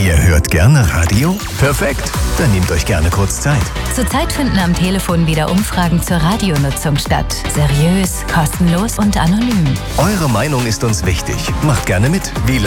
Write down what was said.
Ihr hört gerne Radio? Perfekt, dann nehmt euch gerne kurz Zeit. Zurzeit finden am Telefon wieder Umfragen zur Radionutzung statt. Seriös, kostenlos und anonym. Eure Meinung ist uns wichtig. Macht gerne mit. Wie